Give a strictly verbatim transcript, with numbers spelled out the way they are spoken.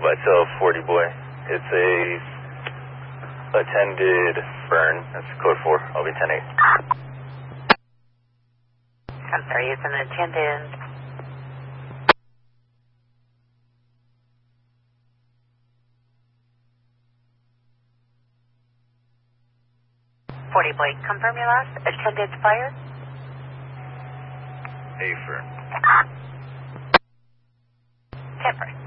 myself, forty boy. It's a attended burn. That's code four. I'll be ten eight. I'm sorry, it's an attendant. forty boy, confirm your last attendant fire. A firm. Temper.